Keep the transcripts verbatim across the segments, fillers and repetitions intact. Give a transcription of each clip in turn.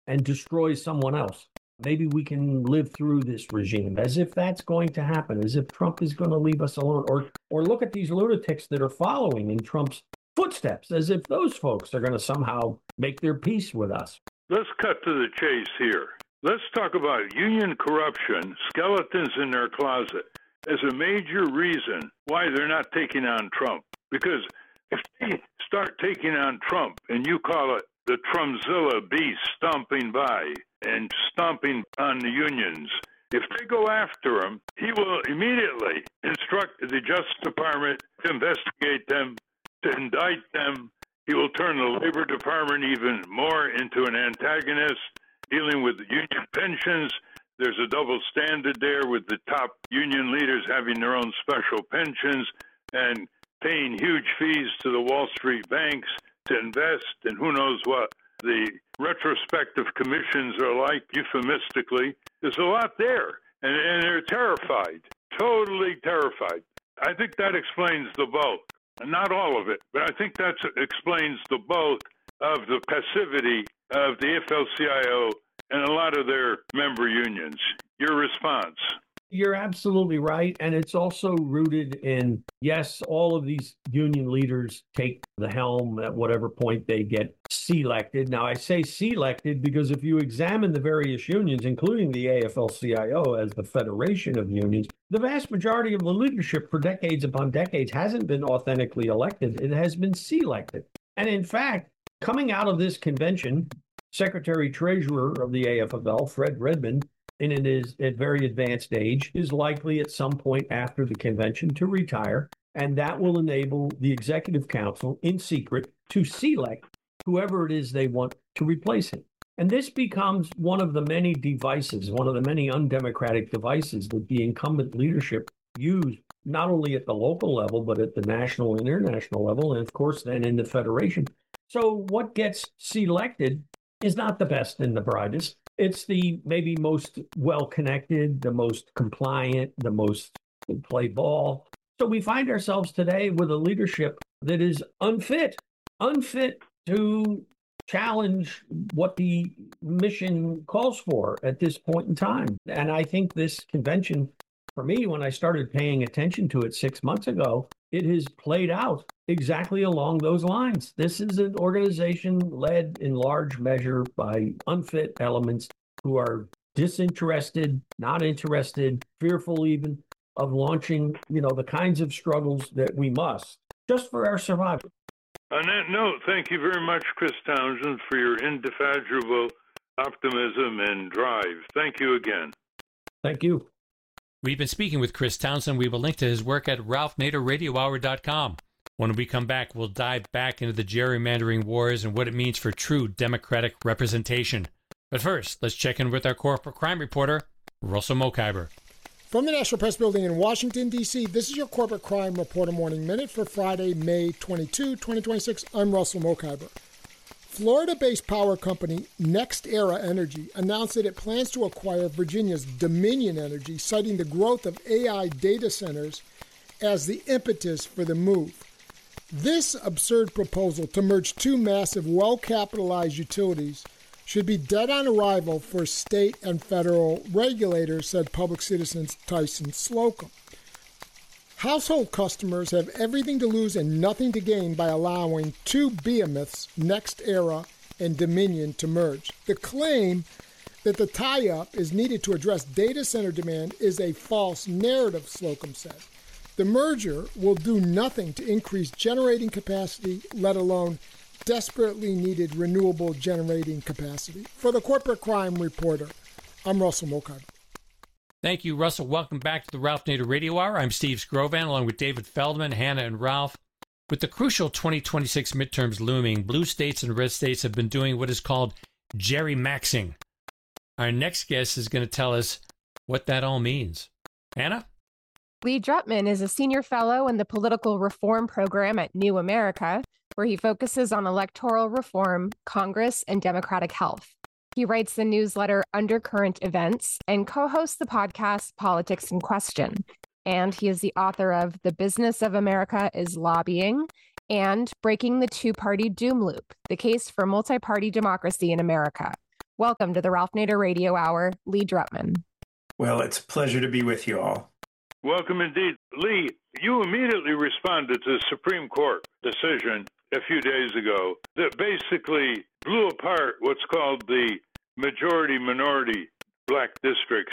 and destroys someone else. Maybe we can live through this regime, as if that's going to happen, as if Trump is going to leave us alone. Or, or look at these lunatics that are following in Trump's footsteps, as if those folks are going to somehow make their peace with us. Let's cut to the chase here. Let's talk about union corruption, skeletons in their closet, as a major reason why they're not taking on Trump. Because if they start taking on Trump, and you call it the Trumpzilla beast stomping by and stomping on the unions, if they go after him, he will immediately instruct the Justice Department to investigate them, to indict them. He will turn the Labor Department even more into an antagonist, dealing with union pensions. There's a double standard there with the top union leaders having their own special pensions and paying huge fees to the Wall Street banks to invest, and who knows what the retrospective commissions are like, euphemistically. There's a lot there, and, and they're terrified, totally terrified. I think that explains the bulk. Not all of it, but I think that explains the bulk of the passivity of the A F L C I O and a lot of their member unions. Your response? You're absolutely right. And it's also rooted in, yes, all of these union leaders take the helm at whatever point they get selected. Now, I say selected because if you examine the various unions, including the A F L C I O as the federation of unions, the vast majority of the leadership for decades upon decades hasn't been authentically elected. It has been selected. And in fact, coming out of this convention, Secretary Treasurer of the A F L, Fred Redmond, and in his at very advanced age, is likely at some point after the convention to retire, and that will enable the Executive Council in secret to select whoever it is they want to replace him. And this becomes one of the many devices, one of the many undemocratic devices that the incumbent leadership use, not only at the local level, but at the national and international level, and of course then in the federation. So what gets selected is not the best and the brightest. It's the maybe most well-connected, the most compliant, the most play ball. So we find ourselves today with a leadership that is unfit, unfit to challenge what the mission calls for at this point in time. And I think this convention, for me, when I started paying attention to it six months ago, it has played out exactly along those lines. This is an organization led in large measure by unfit elements who are disinterested, not interested, fearful even of launching, you know, the kinds of struggles that we must just for our survival. On that note, thank you very much, Chris Townsend, for your indefatigable optimism and drive. Thank you again. Thank you. We've been speaking with Chris Townsend. We will link to his work at ralph nader radio hour dot com. When we come back, we'll dive back into the gerrymandering wars and what it means for true Democratic representation. But first, let's check in with our corporate crime reporter, Russell Mokhiber. From the National Press Building in Washington, D C, this is your Corporate Crime Reporter Morning Minute for Friday, May twenty-second, twenty twenty-six. I'm Russell Mokhiber. Florida-based power company NextEra Energy announced that it plans to acquire Virginia's Dominion Energy, citing the growth of A I data centers as the impetus for the move. This absurd proposal to merge two massive, well-capitalized utilities should be dead on arrival for state and federal regulators, said Public Citizen's Tyson Slocum. Household customers have everything to lose and nothing to gain by allowing two behemoths, NextEra and Dominion, to merge. The claim that the tie-up is needed to address data center demand is a false narrative, Slocum said. The merger will do nothing to increase generating capacity, let alone desperately needed renewable generating capacity. For the Corporate Crime Reporter, I'm Russell Mokhiber. Thank you, Russell. Welcome back to the Ralph Nader Radio Hour. I'm Steve Scrovan, along with David Feldman, Hannah, and Ralph. With the crucial twenty twenty-six midterms looming, blue states and red states have been doing what is called jerry-maxing. Our next guest is going to tell us what that all means. Hannah? Lee Drutman is a senior fellow in the Political Reform Program at New America, where he focuses on electoral reform, Congress, and democratic health. He writes the newsletter Undercurrent Events and co-hosts the podcast Politics in Question. And he is the author of The Business of America is Lobbying and Breaking the Two-Party Doom Loop, the case for multi-party democracy in America. Welcome to the Ralph Nader Radio Hour, Lee Drutman. Well, it's a pleasure to be with you all. Welcome indeed. Lee, you immediately responded to the Supreme Court decision a few days ago that basically blew apart what's called the majority-minority black districts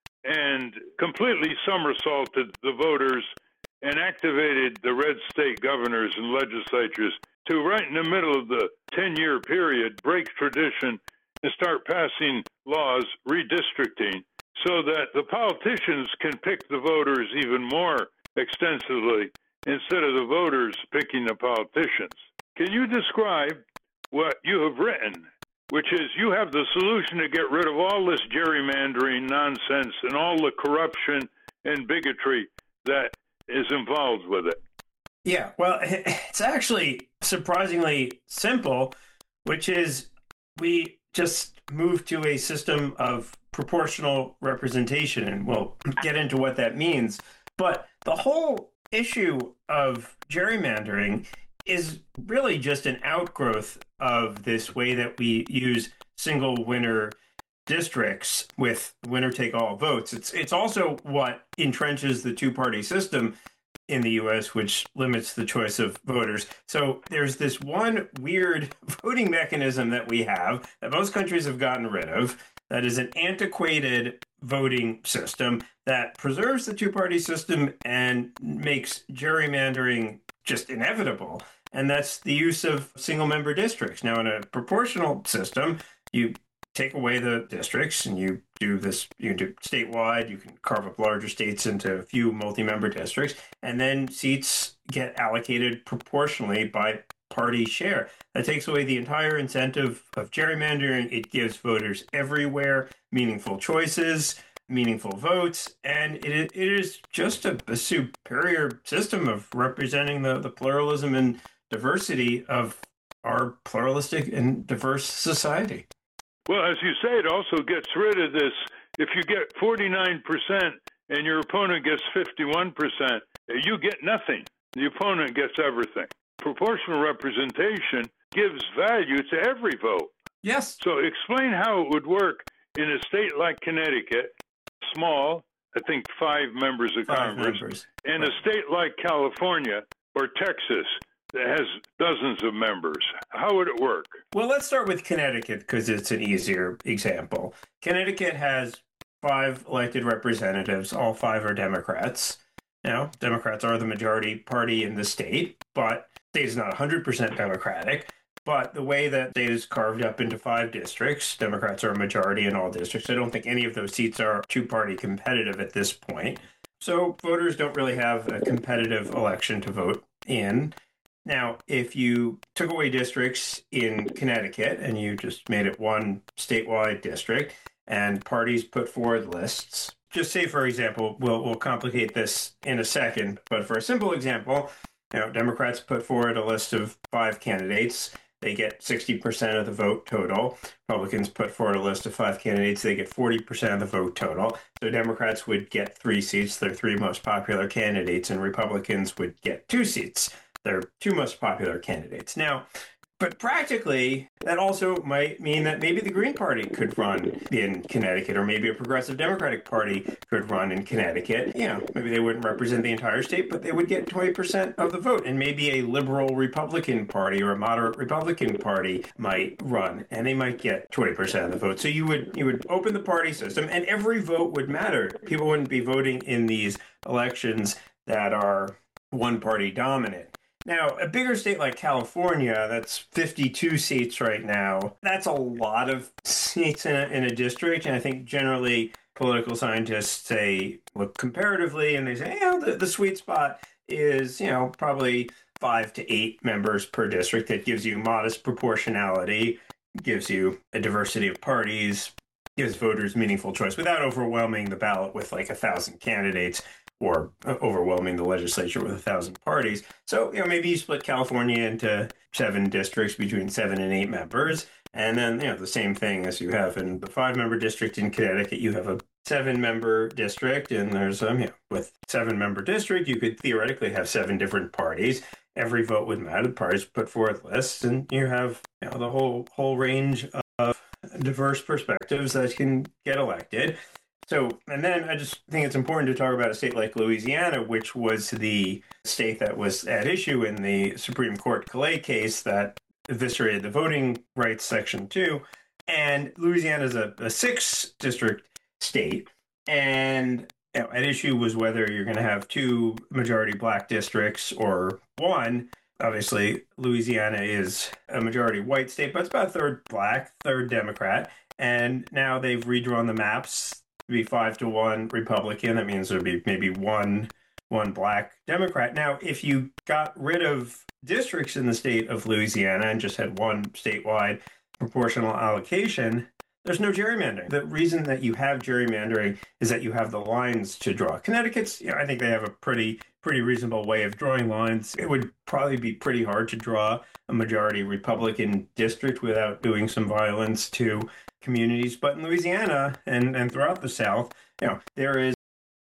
and completely somersaulted the voters and activated the red state governors and legislatures to, right in the middle of the ten-year period, break tradition and start passing laws redistricting so that the politicians can pick the voters even more extensively instead of the voters picking the politicians. Can you describe what you have written, which is you have the solution to get rid of all this gerrymandering nonsense and all the corruption and bigotry that is involved with it? Yeah, well, it's actually surprisingly simple, which is we just moved to a system of proportional representation, and we'll get into what that means. But the whole issue of gerrymandering is really just an outgrowth of this way that we use single winner districts with winner-take-all votes. It's it's also what entrenches the two-party system in the U S, which limits the choice of voters. So there's this one weird voting mechanism that we have that most countries have gotten rid of that is an antiquated voting system that preserves the two-party system and makes gerrymandering just inevitable. And that's the use of single-member districts. Now, in a proportional system, you take away the districts and you do this, you can do statewide, you can carve up larger states into a few multi-member districts, and then seats get allocated proportionally by party share. That takes away the entire incentive of gerrymandering. It gives voters everywhere meaningful choices, meaningful votes, and it, it is just a, a superior system of representing the, the pluralism and diversity of our pluralistic and diverse society. Well, as you say, it also gets rid of this. If you get forty-nine percent and your opponent gets fifty-one percent, you get nothing. The opponent gets everything. Proportional representation gives value to every vote. Yes. So explain how it would work in a state like Connecticut, small, I think five members of Five Congress, members. and Right. a state like California or Texas that has dozens of members. How would it work? Well, let's start with Connecticut because it's an easier example. Connecticut has five elected representatives. All five are Democrats. Now, Democrats are the majority party in the state, but the state is not one hundred percent Democratic. But the way that state is carved up into five districts, Democrats are a majority in all districts. I don't think any of those seats are two-party competitive at this point. So voters don't really have a competitive election to vote in. Now, if you took away districts in Connecticut and you just made it one statewide district and parties put forward lists, just say, for example, we'll, we'll complicate this in a second, but for a simple example, you know, Democrats put forward a list of five candidates. They get sixty percent of the vote total. Republicans put forward a list of five candidates. They get forty percent of the vote total. So Democrats would get three seats, their three most popular candidates, and Republicans would get two seats, their two most popular candidates. Now, but practically, that also might mean that maybe the Green Party could run in Connecticut, or maybe a progressive Democratic Party could run in Connecticut. You know, maybe they wouldn't represent the entire state, but they would get twenty percent of the vote. And maybe a liberal Republican Party or a moderate Republican Party might run, and they might get twenty percent of the vote. So you would you would open the party system, and every vote would matter. People wouldn't be voting in these elections that are one-party dominant. Now, a bigger state like California, that's fifty-two seats right now. That's a lot of seats in a, in a district. And I think generally political scientists say, look comparatively, and they say, you know, the, the sweet spot is, you know, probably five to eight members per district. That gives you modest proportionality, gives you a diversity of parties, gives voters meaningful choice without overwhelming the ballot with like a thousand candidates, or overwhelming the legislature with a thousand parties. So, you know, maybe you split California into seven districts between seven and eight members. And then, you know, the same thing as you have in the five-member district in Connecticut, you have a seven-member district, and there's, um, you know, with seven-member district, you could theoretically have seven different parties. Every vote would matter. The parties put forth lists, and you have, you know, the whole whole range of diverse perspectives that can get elected. So, and then I just think it's important to talk about a state like Louisiana, which was the state that was at issue in the Supreme Court Calais case that eviscerated the voting rights section two. And Louisiana is a, a six district state. And you know, at issue was whether you're going to have two majority black districts or one. Obviously, Louisiana is a majority white state, but it's about a third black, third Democrat. And now they've redrawn the maps to be five to one Republican. That means there'd be maybe one one black Democrat. Now, if you got rid of districts in the state of Louisiana and just had one statewide proportional allocation, there's no gerrymandering. The reason that you have gerrymandering is that you have the lines to draw. Connecticut's, you know, I think they have a pretty pretty reasonable way of drawing lines. It would probably be pretty hard to draw a majority Republican district without doing some violence to communities. But in Louisiana and, and throughout the South, you know, there is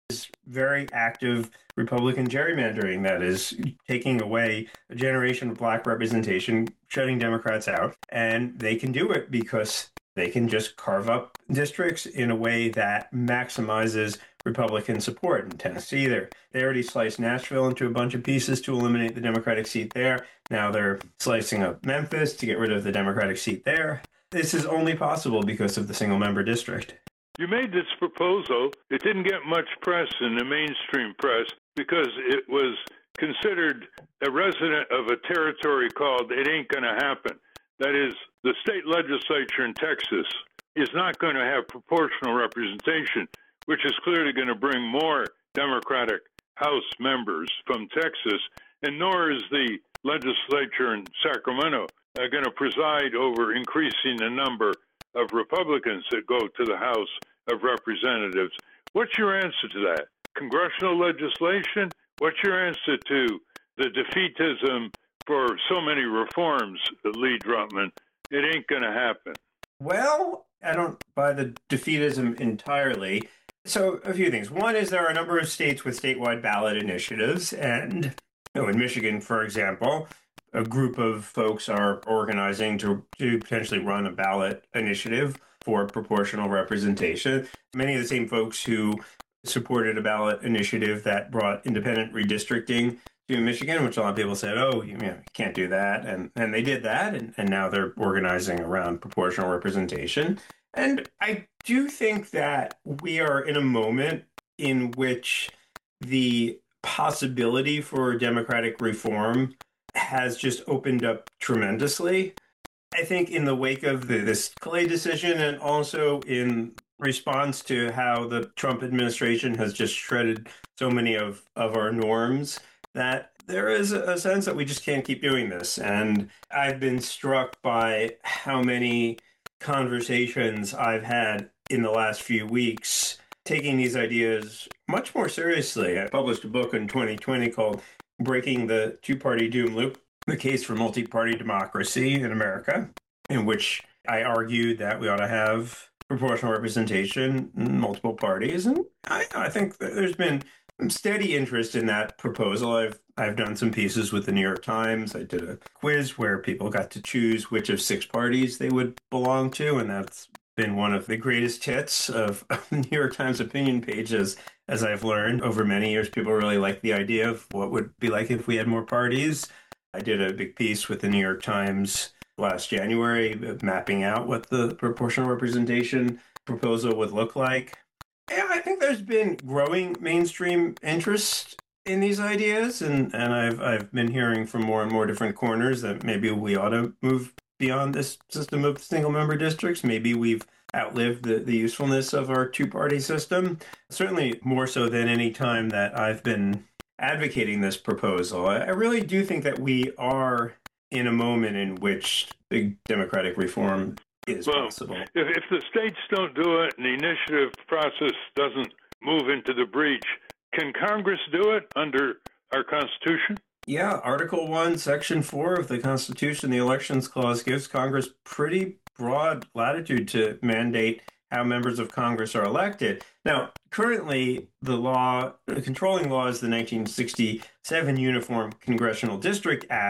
very active Republican gerrymandering that is taking away a generation of black representation, shutting Democrats out. And they can do it because they can just carve up districts in a way that maximizes Republican support. In Tennessee, they they already sliced Nashville into a bunch of pieces to eliminate the Democratic seat there. Now they're slicing up Memphis to get rid of the Democratic seat there. This is only possible because of the single-member district. You made this proposal. It didn't get much press in the mainstream press because it was considered a resident of a territory called It Ain't Gonna Happen. That is, the state legislature in Texas is not going to have proportional representation, which is clearly going to bring more Democratic House members from Texas, and nor is the legislature in Sacramento uh, going to preside over increasing the number of Republicans that go to the House of Representatives. What's your answer to that? Congressional legislation? What's your answer to the defeatism for so many reforms, Lee Drutman? It ain't going to happen. Well, I don't buy the defeatism entirely. So a few things. One is there are a number of states with statewide ballot initiatives. And you know, in Michigan, for example, a group of folks are organizing to, to potentially run a ballot initiative for proportional representation. Many of the same folks who supported a ballot initiative that brought independent redistricting to Michigan, which a lot of people said, oh, you, know, you can't do that. And, and they did that. And, and now they're organizing around proportional representation. And I do think that we are in a moment in which the possibility for democratic reform has just opened up tremendously. I think in the wake of the, this Calais decision and also in response to how the Trump administration has just shredded so many of, of our norms, that there is a sense that we just can't keep doing this. And I've been struck by how many conversations I've had in the last few weeks taking these ideas much more seriously. I published a book in twenty twenty called Breaking the Two-Party Doom Loop, the case for multi-party democracy in America, in which I argued that we ought to have proportional representation in multiple parties. And I, I think that there's been steady interest in that proposal. I've I've done some pieces with the New York Times. I did a quiz where people got to choose which of six parties they would belong to, and that's been one of the greatest hits of New York Times opinion pages, as I've learned over many years. People really like the idea of what would be like if we had more parties. I did a big piece with the New York Times last January, mapping out what the proportional representation proposal would look like. Yeah, I think there's been growing mainstream interest in these ideas, and, and I've I've been hearing from more and more different corners that maybe we ought to move beyond this system of single-member districts. Maybe we've outlived the, the usefulness of our two-party system, certainly more so than any time that I've been advocating this proposal. I, I really do think that we are in a moment in which big democratic reform is well, possible. If, if the states don't do it and the initiative process doesn't move into the breach, can Congress do it under our Constitution? Yeah, Article one, Section four of the Constitution, the Elections Clause, gives Congress pretty broad latitude to mandate how members of Congress are elected. Now, currently, the law, the controlling law is the nineteen sixty-seven Uniform Congressional District Act,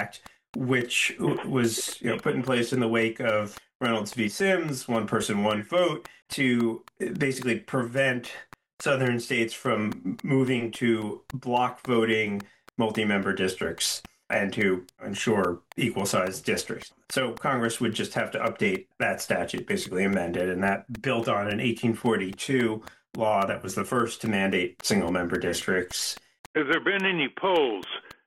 which was you know, put in place in the wake of Reynolds v. Sims, one person, one vote, to basically prevent southern states from moving to block voting multi-member districts and to ensure equal-sized districts. So Congress would just have to update that statute, basically amend it, and that built on an eighteen forty-two law that was the first to mandate single-member districts. Have there been any polls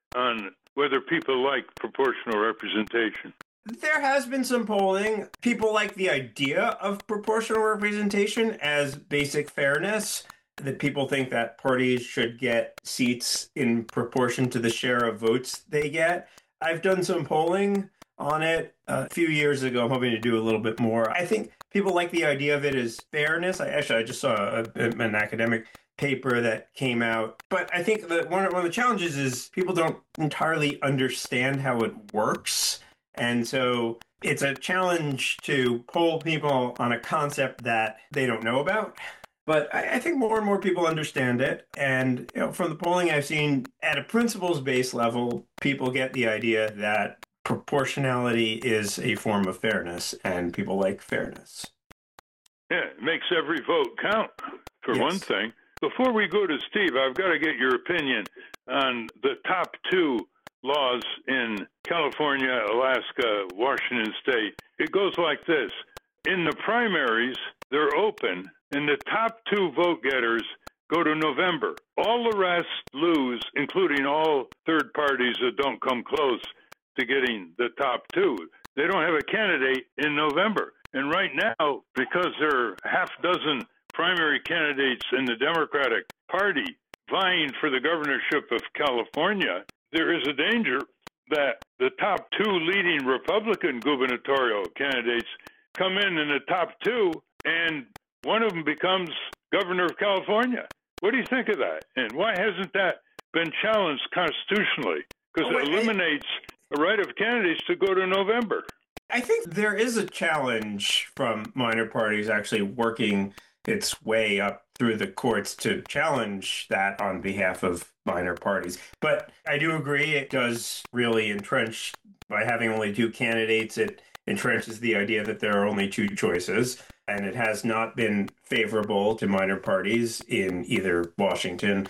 on whether people like proportional representation? There has been some polling. People like the idea of proportional representation as basic fairness, that people think that parties should get seats in proportion to the share of votes they get. I've done some polling on it a few years ago. I'm hoping to do a little bit more. I think people like the idea of it as fairness. I actually I just saw a, an academic paper that came out. But I think that one of, one of the challenges is people don't entirely understand how it works. And so it's a challenge to poll people on a concept that they don't know about. But I, I think more and more people understand it. And you know, from the polling I've seen, at a principles-based level, people get the idea that proportionality is a form of fairness, and people like fairness. Yeah, it makes every vote count, for Yes. one thing. Before we go to Steve, I've got to get your opinion on the top two laws in California, Alaska, Washington State. It goes like this. In the primaries, they're open, and the top two vote getters go to November. All the rest lose, including all third parties that don't come close to getting the top two. They don't have a candidate in November. And right now, because there are half dozen primary candidates in the Democratic Party vying for the governorship of California, there is a danger that the top two leading Republican gubernatorial candidates come in in the top two, and one of them becomes governor of California. What do you think of that? And why hasn't that been challenged constitutionally? Because Oh, it wait, eliminates a right of candidates to go to November. I think there is a challenge from minor parties actually working its way up through the courts to challenge that on behalf of minor parties. But I do agree it does really entrench, by having only two candidates, it entrenches the idea that there are only two choices. And it has not been favorable to minor parties in either Washington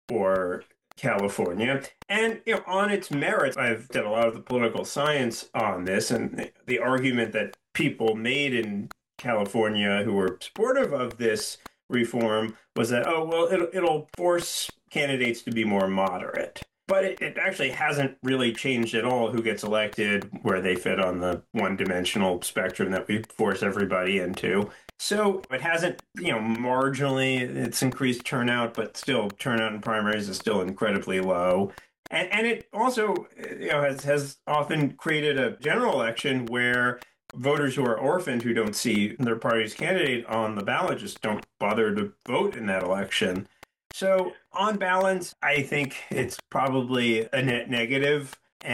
or California. And you know, on its merits, I've done a lot of the political science on this, and the argument that people made in California who were supportive of this reform was that, oh, well, it'll, it'll force candidates to be more moderate. But it, it actually hasn't really changed at all who gets elected, where they fit on the one-dimensional spectrum that we force everybody into. So it hasn't, you know, marginally, it's increased turnout, but still turnout in primaries is still incredibly low. And and it also, you know, has, has often created a general election where voters who are orphaned, who don't see their party's candidate on the ballot, just don't bother to vote in that election. So on balance, I think it's probably a net negative,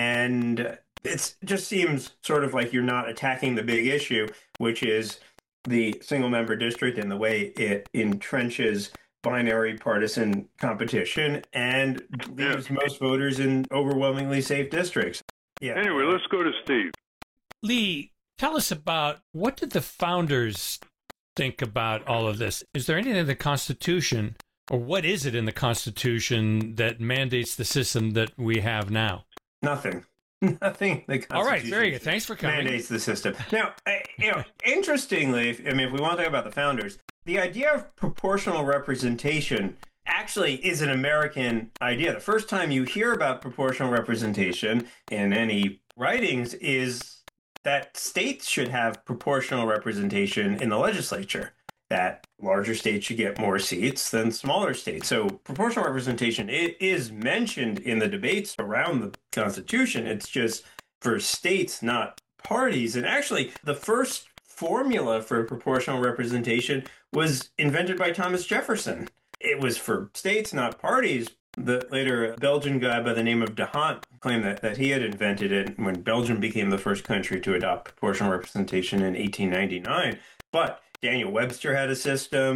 and it just seems sort of like you're not attacking the big issue, which is the single-member district and the way it entrenches binary partisan competition and leaves Yeah. most voters in overwhelmingly safe districts. Yeah. Anyway, let's go to Steve. Lee, tell us about, what did the founders think about all of this? Is there anything in the Constitution, or what is it in the Constitution that mandates the system that we have now? Nothing. Nothing. The All right, very good. Constitution Thanks for coming. mandates the system. Now, I- you know, interestingly, if, I mean, if we want to talk about the founders, the idea of proportional representation actually is an American idea. The first time you hear about proportional representation in any writings is that states should have proportional representation in the legislature, that larger states should get more seats than smaller states. So proportional representation i- is mentioned in the debates around the Constitution. It's just for states, not parties. And actually, the first formula for proportional representation was invented by Thomas Jefferson. It was for states, not parties. The later Belgian guy by the name of D'Hondt claimed that, that he had invented it when Belgium became the first country to adopt proportional representation in eighteen ninety-nine. But Daniel Webster had a system.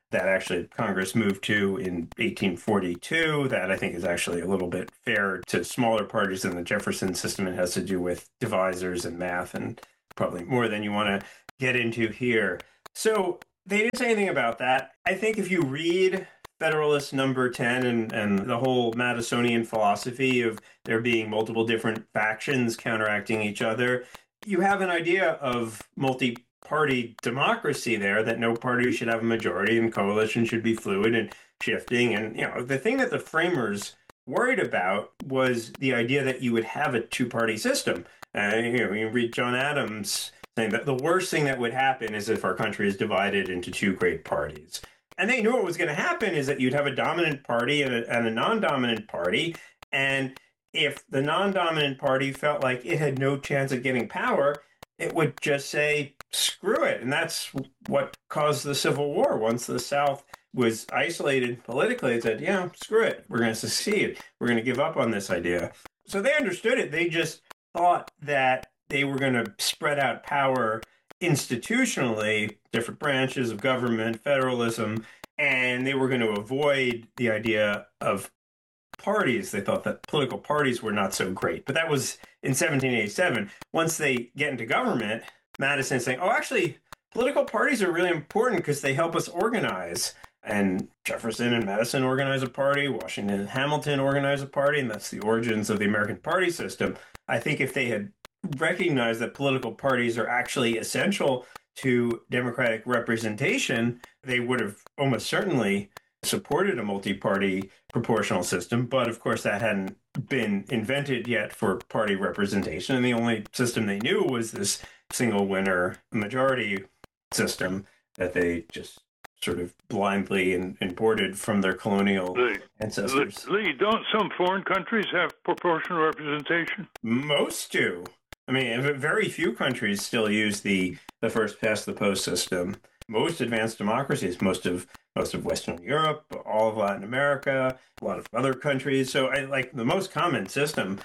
that actually Congress moved to in eighteen forty-two. That I think is actually a little bit fair to smaller parties than the Jefferson system. It has to do with divisors and math and probably more than you want to get into here. So they didn't say anything about that. I think if you read Federalist Number ten and, and the whole Madisonian philosophy of there being multiple different factions counteracting each other, you have an idea of multi-party democracy there, that no party should have a majority and coalition should be fluid and shifting. And, you know, the thing that the framers worried about was the idea that you would have a two-party system. Uh, you know, you read John Adams saying that the worst thing that would happen is if our country is divided into two great parties. And they knew what was going to happen is that you'd have a dominant party and a, and a non-dominant party. And if the non-dominant party felt like it had no chance of getting power, it would just say, screw it. And that's what caused the Civil War. Once the South was isolated politically, it said, yeah, screw it. We're going to secede. We're going to give up on this idea. So they understood it. They just thought that they were going to spread out power institutionally, different branches of government, federalism, and they were going to avoid the idea of parties. They thought that political parties were not so great. But that was in seventeen eighty-seven. Once they get into government, Madison's saying, oh, actually, political parties are really important because they help us organize. And Jefferson and Madison organize a party, Washington and Hamilton organize a party, and that's the origins of the American party system. I think if they had recognized that political parties are actually essential to democratic representation, they would have almost certainly supported a multi-party proportional system. But of course, that hadn't been invented yet for party representation. And the only system they knew was this single winner majority system that they just sort of blindly in, imported from their colonial Lee, ancestors. Lee, don't some foreign countries have proportional representation? Most do. I mean, very few countries still use the, the first past the post system. Most advanced democracies, most of most of Western Europe, all of Latin America, a lot of other countries. So, I like the most common system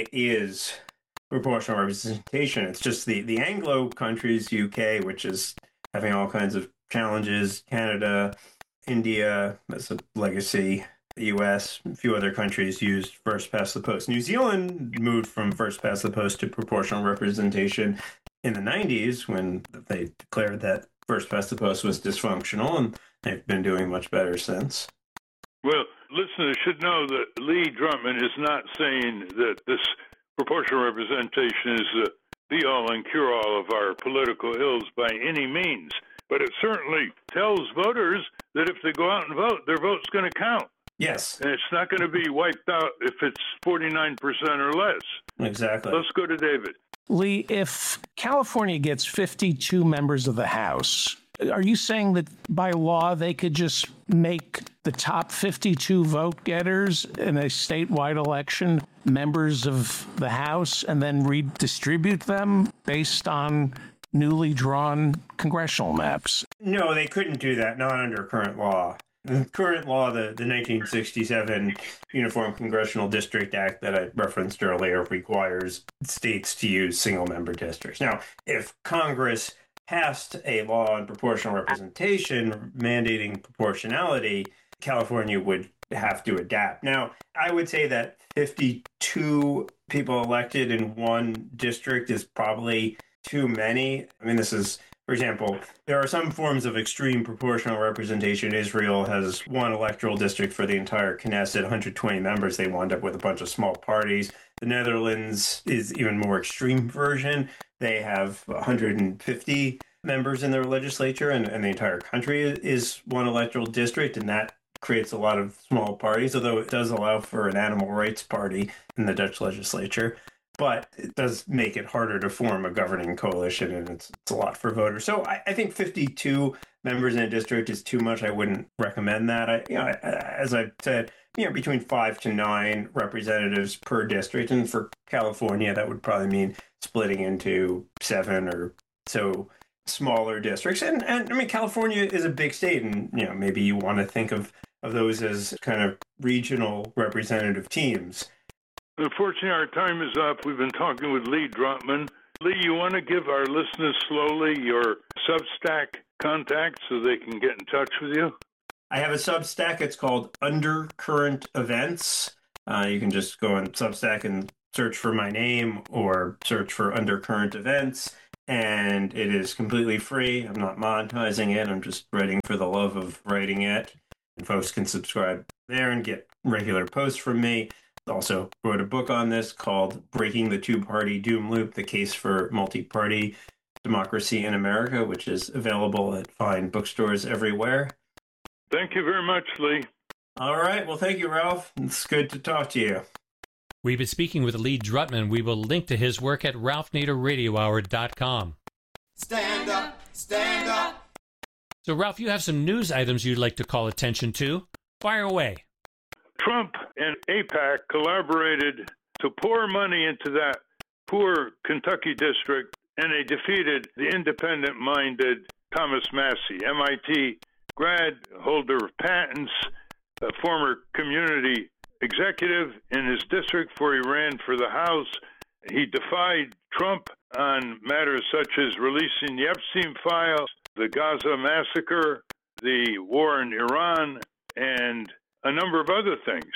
is proportional representation. It's just the the Anglo countries, U K, which is having all kinds of challenges. Canada, India, as a legacy. The U S, a few other countries used first past the post. New Zealand moved from first past the post to proportional representation in the nineties when they declared that first past the post was dysfunctional, and they've been doing much better since. Well, listeners should know that Lee Drutman is not saying that this proportional representation is the be-all and cure-all of our political ills by any means, but it certainly tells voters that if they go out and vote, their vote's going to count. Yes. And it's not going to be wiped out if it's forty-nine percent or less. Exactly. Let's go to David. Lee, if California gets fifty-two members of the House, are you saying that by law they could just make the top fifty-two vote getters in a statewide election members of the House and then redistribute them based on newly drawn congressional maps? No, they couldn't do that, not under current law. The current law, the, the nineteen sixty-seven Uniform Congressional District Act that I referenced earlier, requires states to use single-member districts. Now, if Congress passed a law on proportional representation mandating proportionality, California would have to adapt. Now, I would say that fifty-two people elected in one district is probably too many. I mean, this is... For example, there are some forms of extreme proportional representation. Israel has one electoral district for the entire Knesset, one hundred twenty members. They wound up with a bunch of small parties. The Netherlands is even more extreme version. They have one hundred fifty members in their legislature, and, and the entire country is one electoral district, and that creates a lot of small parties, although it does allow for an animal rights party in the Dutch legislature. But it does make it harder to form a governing coalition, and it's, it's a lot for voters. So I, I think fifty-two members in a district is too much. I wouldn't recommend that. I, you know, as I've said, you know, between five to nine representatives per district, and for California, that would probably mean splitting into seven or so smaller districts. And and I mean, California is a big state, and you know, maybe you want to think of of those as kind of regional representative teams. Unfortunately, our time is up. We've been talking with Lee Drutman. Lee, you want to give our listeners slowly your Substack contact so they can get in touch with you? I have a Substack. It's called Undercurrent Events. Uh, you can just go on Substack and search for my name or search for Undercurrent Events. And it is completely free. I'm not monetizing it. I'm just writing for the love of writing it. And folks can subscribe there and get regular posts from me. Also wrote a book on this called Breaking the Two-Party Doom Loop, The Case for Multi-Party Democracy in America, which is available at fine bookstores everywhere. Thank you very much, Lee. All right. Well, thank you, Ralph. It's good to talk to you. We've been speaking with Lee Drutman. We will link to his work at ralph nader radio hour dot com. Stand up, stand up. So, Ralph, you have some news items you'd like to call attention to. Fire away. Trump and AIPAC collaborated to pour money into that poor Kentucky district, and they defeated the independent-minded Thomas Massie, M I T grad, holder of patents, a former community executive in his district before he ran for the House. He defied Trump on matters such as releasing the Epstein files, the Gaza massacre, the war in Iran, and a number of other things.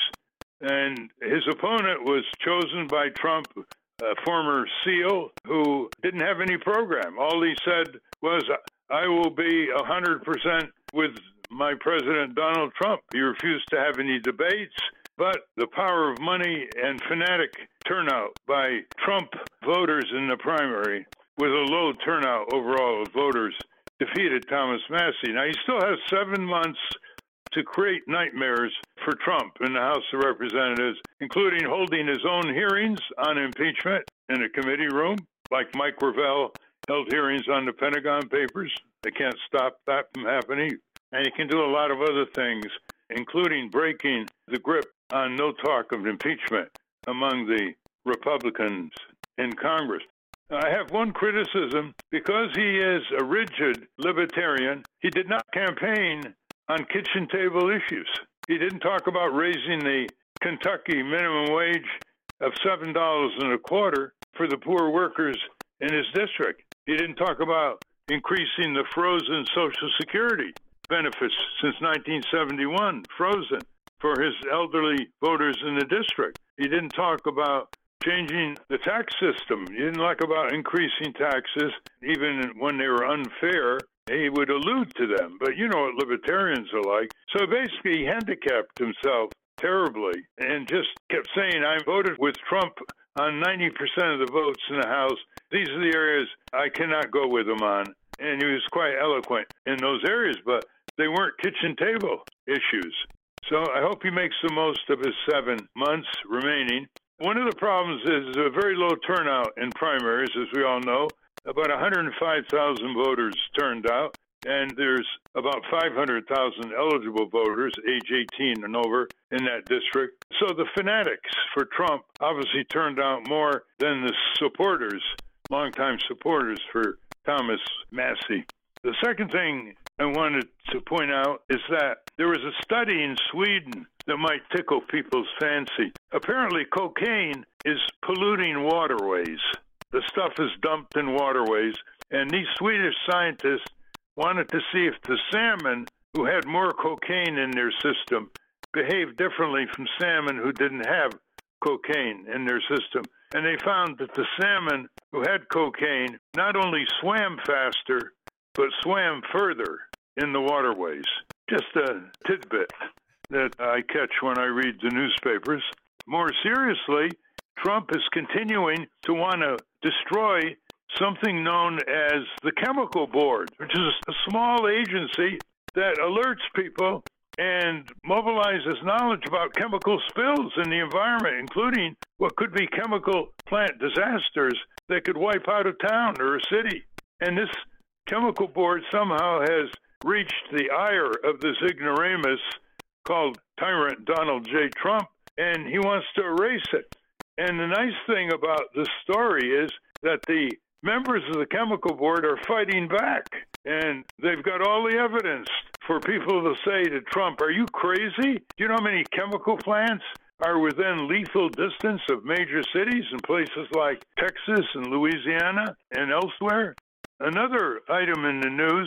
And his opponent was chosen by Trump, a former SEAL who didn't have any program. All he said was, I will be one hundred percent with my President Donald Trump. He refused to have any debates, but the power of money and fanatic turnout by Trump voters in the primary, with a low turnout overall of voters, defeated Thomas Massie. Now, he still has seven months to create nightmares for Trump in the House of Representatives, including holding his own hearings on impeachment in a committee room, like Mike Gravel held hearings on the Pentagon Papers. They can't stop that from happening. And he can do a lot of other things, including breaking the grip on no talk of impeachment among the Republicans in Congress. I have one criticism. Because he is a rigid libertarian, he did not campaign on kitchen table issues. He didn't talk about raising the Kentucky minimum wage of seven dollars and a quarter for the poor workers in his district. He didn't talk about increasing the frozen Social Security benefits since nineteen seventy-one, frozen, for his elderly voters in the district. He didn't talk about changing the tax system. He didn't talk about increasing taxes, even when they were unfair. He would allude to them, but you know what libertarians are like. So basically, he handicapped himself terribly and just kept saying, I voted with Trump on ninety percent of the votes in the House. These are the areas I cannot go with him on. And he was quite eloquent in those areas, but they weren't kitchen table issues. So I hope he makes the most of his seven months remaining. One of the problems is a very low turnout in primaries, as we all know. About one hundred five thousand voters turned out, and there's about five hundred thousand eligible voters, age eighteen and over, in that district. So the fanatics for Trump obviously turned out more than the supporters, longtime supporters for Thomas Massie. The second thing I wanted to point out is that there was a study in Sweden that might tickle people's fancy. Apparently, cocaine is polluting waterways. The stuff is dumped in waterways, and these Swedish scientists wanted to see if the salmon who had more cocaine in their system behaved differently from salmon who didn't have cocaine in their system. And they found that the salmon who had cocaine not only swam faster, but swam further in the waterways. Just a tidbit that I catch when I read the newspapers. More seriously, Trump is continuing to want to destroy something known as the Chemical Board, which is a small agency that alerts people and mobilizes knowledge about chemical spills in the environment, including what could be chemical plant disasters that could wipe out a town or a city. And this Chemical Board somehow has reached the ire of this ignoramus called tyrant Donald J. Trump, and he wants to erase it. And the nice thing about this story is that the members of the Chemical Board are fighting back, and they've got all the evidence for people to say to Trump, are you crazy? Do you know how many chemical plants are within lethal distance of major cities in places like Texas and Louisiana and elsewhere? Another item in the news,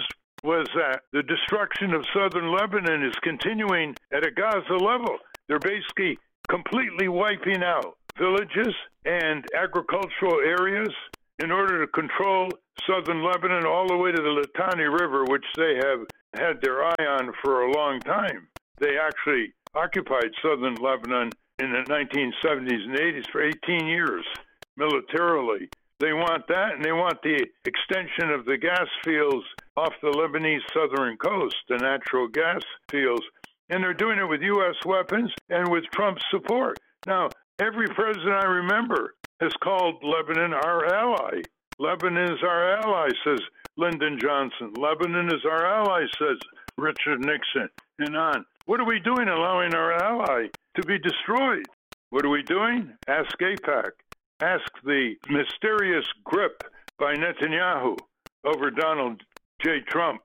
was that the destruction of southern Lebanon is continuing at a Gaza level. They're basically completely wiping out villages and agricultural areas in order to control southern Lebanon all the way to the Litani River, which they have had their eye on for a long time. They actually occupied southern Lebanon in the nineteen seventies and eighties for eighteen years militarily. They want that, and they want the extension of the gas fields off the Lebanese southern coast, the natural gas fields. And they're doing it with U S weapons and with Trump's support. Now, every president I remember has called Lebanon our ally. Lebanon is our ally, says Lyndon Johnson. Lebanon is our ally, says Richard Nixon, and on. What are we doing allowing our ally to be destroyed? What are we doing? Ask AIPAC. Ask the mysterious grip by Netanyahu over Donald J. Trump.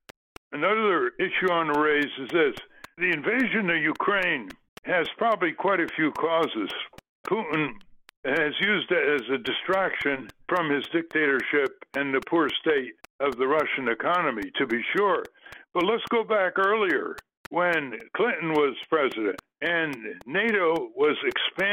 Another issue I want to raise is this. The invasion of Ukraine has probably quite a few causes. Putin has used it as a distraction from his dictatorship and the poor state of the Russian economy, to be sure. But let's go back earlier when Clinton was president and NATO was expanded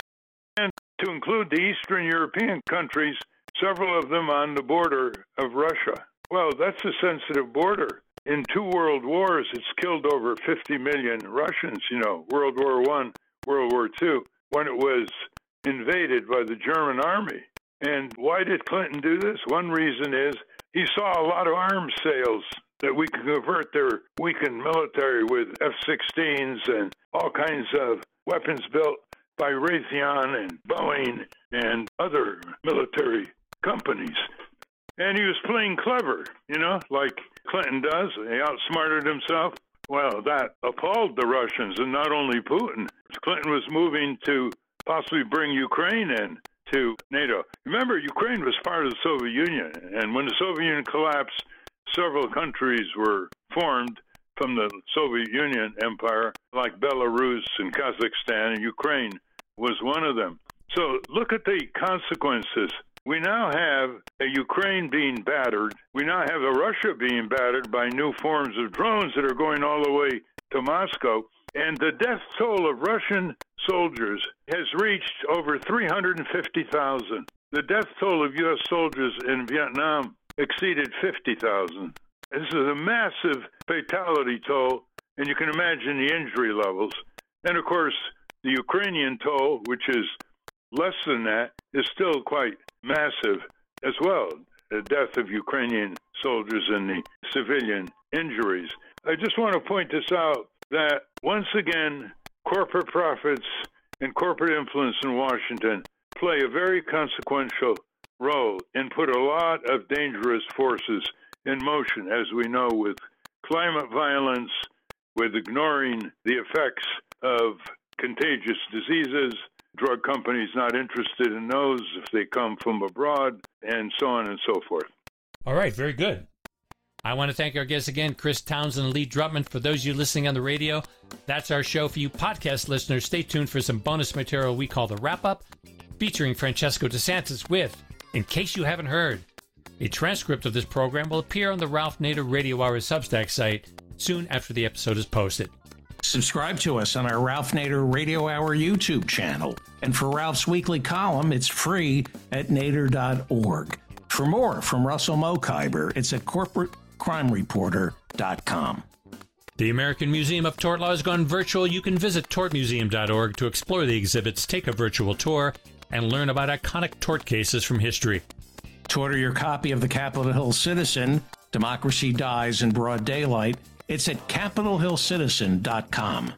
to include the Eastern European countries, several of them on the border of Russia. Well, that's a sensitive border. In two world wars, it's killed over fifty million Russians, you know, World War One, World War Two, when it was invaded by the German army. And why did Clinton do this? One reason is he saw a lot of arms sales that we could convert their weakened military with F sixteens and all kinds of weapons built by Raytheon and Boeing and other military companies. And he was playing clever, you know, like Clinton does. He outsmarted himself. Well, that appalled the Russians, and not only Putin. Clinton was moving to possibly bring Ukraine in to NATO. Remember, Ukraine was part of the Soviet Union, and when the Soviet Union collapsed, several countries were formed from the Soviet Union empire, like Belarus and Kazakhstan, and Ukraine was one of them. So look at the consequences. We now have a Ukraine being battered. We now have a Russia being battered by new forms of drones that are going all the way to Moscow. And the death toll of Russian soldiers has reached over three hundred fifty thousand. The death toll of U S soldiers in Vietnam exceeded fifty thousand. This is a massive fatality toll, and you can imagine the injury levels. And of course, the Ukrainian toll, which is less than that, is still quite massive as well. The death of Ukrainian soldiers and the civilian injuries. I just want to point this out that once again, corporate profits and corporate influence in Washington play a very consequential role and put a lot of dangerous forces in motion, as we know, with climate violence, with ignoring the effects of contagious diseases, drug companies not interested in those if they come from abroad, and so on and so forth. All right, very good. I want to thank our guests again, Chris Townsend and Lee Drutman. For those of you listening on the radio, that's our show. For you podcast listeners, stay tuned for some bonus material we call the Wrap-Up, featuring Francesco DeSantis with, in case you haven't heard, a transcript of this program will appear on the Ralph Nader Radio Hour Substack site soon after the episode is posted. Subscribe to us on our Ralph Nader Radio Hour YouTube channel. And for Ralph's weekly column, it's free at nader dot org. For more from Russell Mokhiber, it's at corporate crime reporter dot com. The American Museum of Tort Law has gone virtual. You can visit tort museum dot org to explore the exhibits, take a virtual tour, and learn about iconic tort cases from history. To order your copy of the Capitol Hill Citizen, Democracy Dies in Broad Daylight, it's at capitol hill citizen dot com.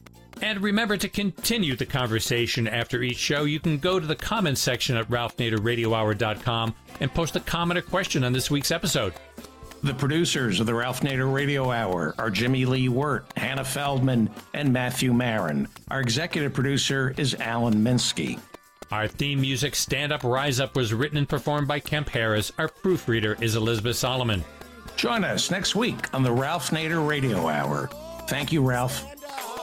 And remember to continue the conversation after each show. You can go to the comments section at ralph nader radio hour dot com and post a comment or question on this week's episode. The producers of the Ralph Nader Radio Hour are Jimmy Lee Wirt, Hannah Feldman, and Matthew Marin. Our executive producer is Alan Minsky. Our theme music, Stand Up, Rise Up, was written and performed by Kemp Harris. Our proofreader is Elizabeth Solomon. Join us next week on the Ralph Nader Radio Hour. Thank you, Ralph.